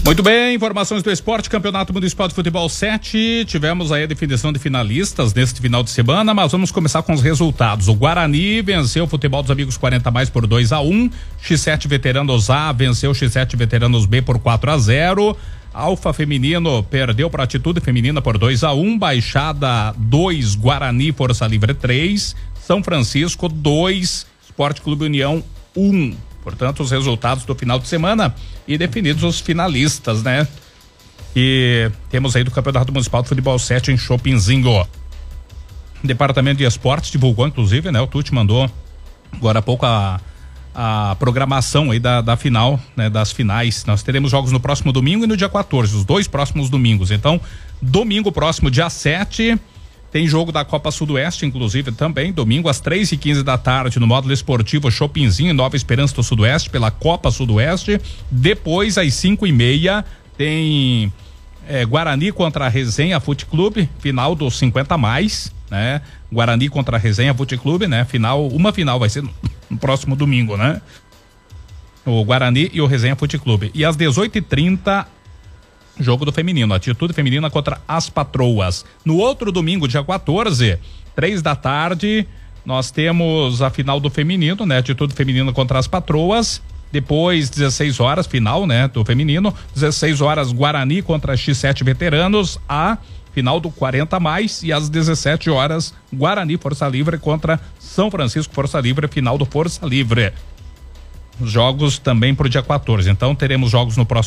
Muito bem, informações do esporte, Campeonato Municipal de Futebol 7, tivemos aí a definição de finalistas neste final de semana, mas vamos começar com os resultados. O Guarani venceu o Futebol dos Amigos 40+, por 2-1, X7 Veteranos A venceu o X7 Veteranos B por 4-0, Alfa Feminino perdeu para a Atitude Feminina por 2-1, Baixada 2, Guarani Força Livre 3, São Francisco 2, Esporte Clube União 1. Portanto, os resultados do final de semana e definidos os finalistas, né? E temos aí do Campeonato Municipal de Futebol 7 em Chopinzinho. O Departamento de Esportes divulgou, inclusive, né? O Tuti mandou agora há pouco a programação aí da final, né? Das finais. Nós teremos jogos no próximo domingo e no dia 14, os 2 próximos domingos. Então, domingo próximo, dia 7, tem jogo da Copa Sudoeste, inclusive, também, domingo às 3h15 da tarde, no módulo esportivo Chopinzinho, Nova Esperança do Sudoeste, pela Copa Sudoeste. Depois, às 5h30, tem Guarani contra a Resenha Fute Clube, final dos 50+, né? Guarani contra a Resenha Fute Clube, né? Uma final vai ser no próximo domingo, né? O Guarani e o Resenha Fute Clube. E às 18h30, jogo do feminino, Atitude Feminina contra as Patroas. No outro domingo, dia 14, 3 da tarde, nós temos a final do feminino, né? Atitude Feminina contra as Patroas. Depois, 16 horas, final, né? Do feminino. 16 horas, Guarani contra X7 Veteranos. A final do 40+. E às 17 horas, Guarani Força Livre contra São Francisco Força Livre, final do Força Livre. Jogos também pro dia 14. Então, teremos jogos no próximo